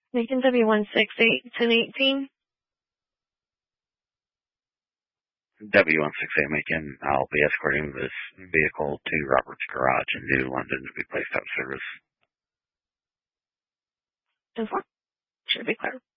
Macon W168 1018. W168 Macon, I'll be escorting this vehicle to Robert's Garage in New London to be placed out of service. And 4. Should be clear.